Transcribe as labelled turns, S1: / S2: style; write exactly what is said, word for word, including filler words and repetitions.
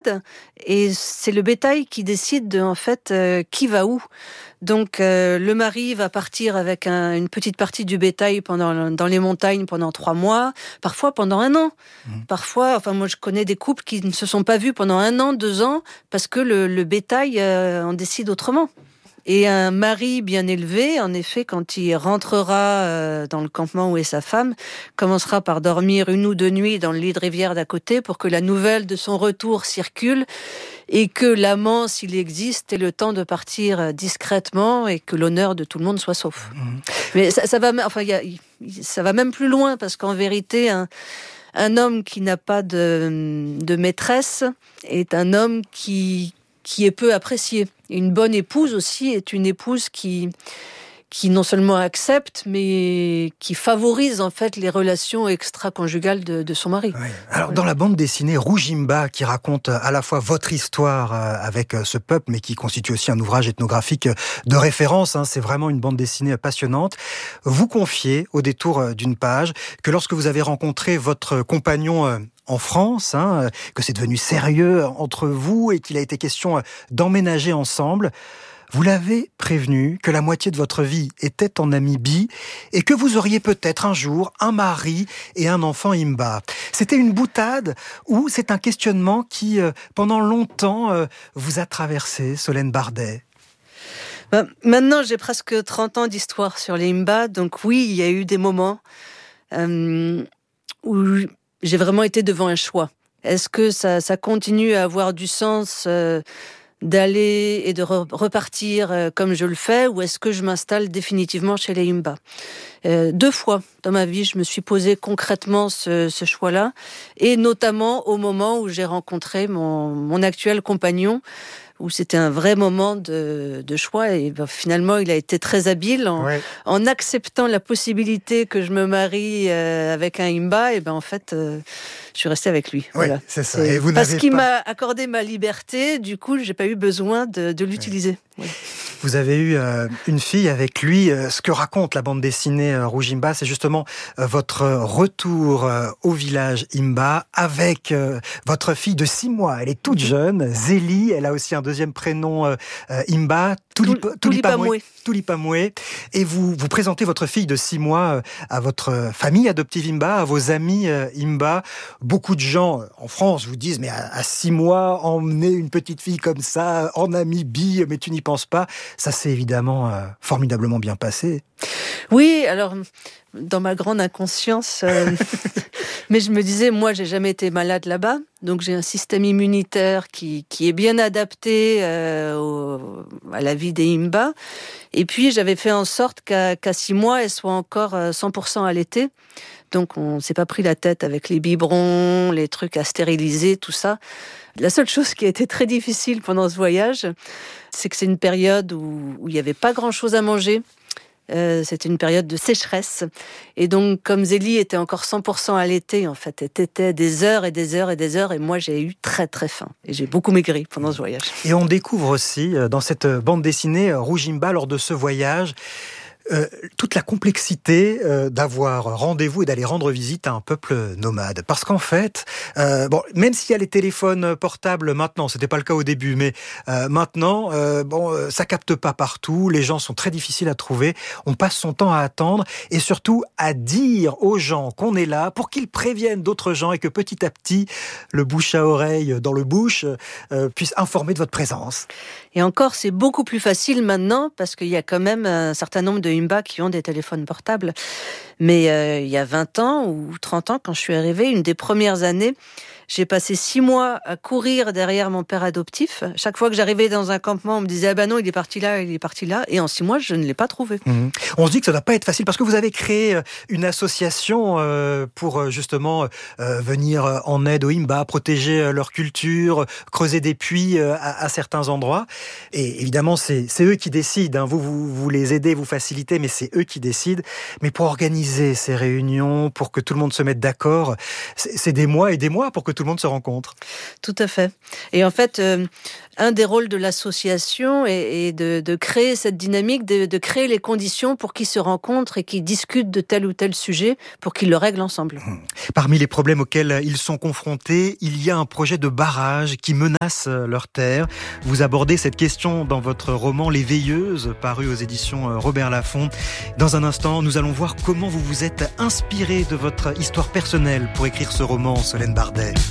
S1: décide, et c'est le bétail qui décide de, en fait, euh, qui va où. Donc euh, le mari va partir avec un, une petite partie du bétail pendant, dans les montagnes pendant trois mois, parfois pendant un an. Mmh. Parfois, enfin moi je connais des couples qui ne se sont pas vus pendant un an, deux ans, parce que le, le bétail euh, en décide autrement. Et un mari bien élevé, en effet, quand il rentrera euh, dans le campement où est sa femme, commencera par dormir une ou deux nuits dans le lit de rivière d'à côté pour que la nouvelle de son retour circule et que l'amant, s'il existe, ait le temps de partir discrètement et que l'honneur de tout le monde soit sauf. Mmh. Mais ça, ça va, enfin, y a, ça va même plus loin parce qu'en vérité, un, un homme qui n'a pas de, de maîtresse est un homme qui qui est peu appréciée. Une bonne épouse aussi est une épouse qui, qui non seulement accepte, mais qui favorise en fait les relations extra-conjugales de, de son mari.
S2: Oui. Alors, ouais. Dans
S1: Ouais.
S2: la bande dessinée Rouge Imba, qui raconte à la fois votre histoire avec ce peuple, mais qui constitue aussi un ouvrage ethnographique de référence, hein, c'est vraiment une bande dessinée passionnante, vous confiez, au détour d'une page, que lorsque vous avez rencontré votre compagnon en France, hein, que c'est devenu sérieux entre vous et qu'il a été question d'emménager ensemble, vous l'avez prévenu que la moitié de votre vie était en Namibie et que vous auriez peut-être un jour un mari et un enfant Imba. C'était une boutade ou c'est un questionnement qui, pendant longtemps, vous a traversé, Solène Bardet?
S1: Ben, maintenant, j'ai presque trente ans d'histoire sur les Imba, donc oui, il y a eu des moments euh, où j'ai vraiment été devant un choix. Est-ce que ça, ça continue à avoir du sens euh, d'aller et de re- repartir euh, comme je le fais, ou est-ce que je m'installe définitivement chez les Imba ? euh, Deux fois dans ma vie, je me suis posé concrètement ce, ce choix-là, et notamment au moment où j'ai rencontré mon, mon actuel compagnon, où c'était un vrai moment de, de choix. Et ben, finalement, il a été très habile en, ouais. en acceptant la possibilité que je me marie euh, avec un Imba. Et ben en fait, euh, je suis restée avec lui.
S2: Oui,
S1: voilà.
S2: c'est ça. Et vous
S1: Parce
S2: n'avez
S1: qu'il
S2: pas...
S1: m'a accordé ma liberté, du coup, j'ai pas eu besoin de, de l'utiliser. Ouais. Ouais.
S2: Vous avez eu euh, une fille avec lui. Euh, ce que raconte la bande dessinée euh, Rouge Imba, c'est justement euh, votre retour euh, au village Imba avec euh, votre fille de six mois. Elle est toute jeune, Zélie. Elle a aussi un deuxième prénom euh, euh, Imba,
S1: Tulipamoué.
S2: Tulipamoué. Et vous, vous présentez votre fille de six mois euh, à votre famille adoptive Imba, à vos amis euh, Imba. Beaucoup de gens euh, en France vous disent, mais à, à six mois, emmener une petite fille comme ça en Namibie, mais tu n'y penses pas. Ça s'est évidemment euh, formidablement bien passé.
S1: Oui, alors, dans ma grande inconscience, euh, mais je me disais, moi, j'ai jamais été malade là-bas, donc j'ai un système immunitaire qui, qui est bien adapté euh, au, à la vie des Imba. Et puis, j'avais fait en sorte qu'à, qu'à six mois, elle soit encore cent pour cent allaitée. Donc, on ne s'est pas pris la tête avec les biberons, les trucs à stériliser, tout ça. La seule chose qui a été très difficile pendant ce voyage, c'est que c'est une période où, où il n'y avait pas grand-chose à manger. Euh, c'était une période de sécheresse. Et donc, comme Zélie était encore cent pour cent allaitée, en fait, elle tétait des heures et des heures et des heures. Et moi, j'ai eu très, très faim. Et j'ai beaucoup maigri pendant ce voyage.
S2: Et on découvre aussi, dans cette bande dessinée Rouge Imba, lors de ce voyage, Euh, toute la complexité euh, d'avoir rendez-vous et d'aller rendre visite à un peuple nomade. Parce qu'en fait, euh, bon, même s'il y a les téléphones portables maintenant, c'était pas le cas au début, mais euh, maintenant, euh, bon, euh, ça capte pas partout, les gens sont très difficiles à trouver, on passe son temps à attendre et surtout à dire aux gens qu'on est là pour qu'ils préviennent d'autres gens et que petit à petit, le bouche à oreille dans le bouche euh, puisse informer de votre présence.
S1: Et encore, c'est beaucoup plus facile maintenant parce qu'il y a quand même un certain nombre de Imba qui ont des téléphones portables. Mais euh, il y a vingt ans ou trente ans, quand je suis arrivée, une des premières années, j'ai passé six mois à courir derrière mon père adoptif. Chaque fois que j'arrivais dans un campement, on me disait « Ah ben non, il est parti là, il est parti là ». Et en six mois, je ne l'ai pas trouvé.
S2: Mmh. On se dit que ça ne doit pas être facile parce que vous avez créé une association pour justement venir en aide aux Imba, protéger leur culture, creuser des puits à, à certains endroits. Et évidemment, c'est, c'est eux qui décident. Hein. Vous, vous, vous les aidez, vous facilitez, mais c'est eux qui décident. Mais pour organiser ces réunions, pour que tout le monde se mette d'accord, c'est, c'est des mois et des mois pour que tout le monde se rencontre.
S1: Tout à fait. Et en fait, euh, un des rôles de l'association est, est de, de créer cette dynamique, de, de créer les conditions pour qu'ils se rencontrent et qu'ils discutent de tel ou tel sujet pour qu'ils le règlent ensemble.
S2: Parmi les problèmes auxquels ils sont confrontés, il y a un projet de barrage qui menace leur terre. Vous abordez cette question dans votre roman Les Veilleuses, paru aux éditions Robert Laffont. Dans un instant, nous allons voir comment vous vous êtes inspiré de votre histoire personnelle pour écrire ce roman, Solène Bardet.